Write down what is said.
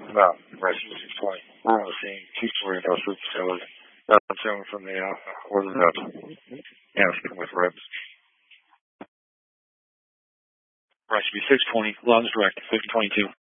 No, rescue 620. We're on the scene. 2-story industrial facility. I'm showing from the ordered up. Yeah, with reps. Rescue 620, Long's direct, 622.